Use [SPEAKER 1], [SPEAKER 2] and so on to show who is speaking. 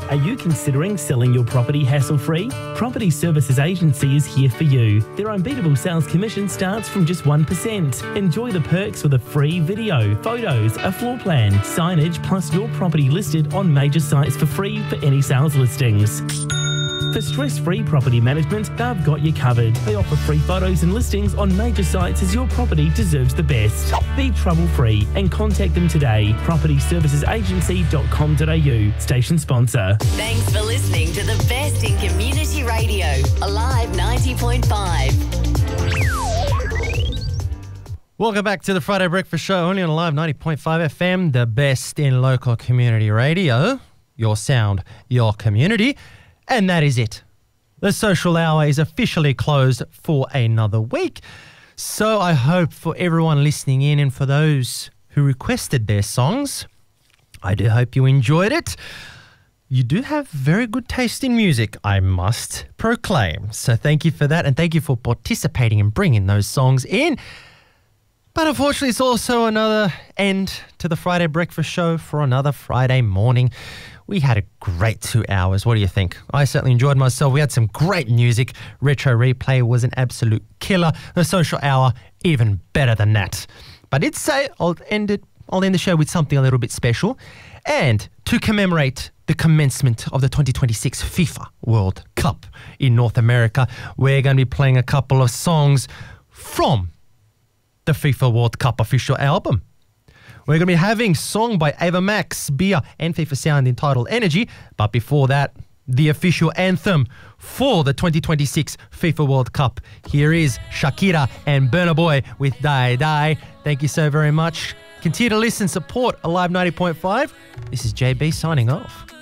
[SPEAKER 1] Are you considering selling your property hassle-free? Property Services Agency is here for you. Their unbeatable sales commission starts from just 1%. Enjoy the perks with a free video, photos, a floor plan, signage, plus your property listed on major sites for free for any sales listings. For stress-free property management, they've got you covered. They offer free photos and listings on major sites as your property deserves the best. Be trouble-free and contact them today. propertyservicesagency.com.au. Station sponsor.
[SPEAKER 2] Thanks for listening to the best in community radio. Alive 90.5.
[SPEAKER 3] Welcome back to the Friday Breakfast Show, only on Alive 90.5 FM, the best in local community radio. Your sound, your community. And that is it. The social hour is officially closed for another week. So I hope for everyone listening in and for those who requested their songs, I do hope you enjoyed it. You do have very good taste in music, I must proclaim. So thank you for that, and thank you for participating and bringing those songs in. But unfortunately, it's also another end to the Friday Breakfast Show for another Friday morning. We had a great 2 hours. What do you think? I certainly enjoyed myself. We had some great music. Retro Replay was an absolute killer. The social hour, even better than that. But I'd say I'll end the show with something a little bit special. And to commemorate the commencement of the 2026 FIFA World Cup in North America, we're going to be playing a couple of songs from the FIFA World Cup official album. We're going to be having song by Ava Max, Bia, and FIFA Sound entitled Energy. But before that, the official anthem for the 2026 FIFA World Cup. Here is Shakira and Burna Boy with Die Die. Thank you so very much. Continue to listen, support Alive 90.5. This is JB signing off.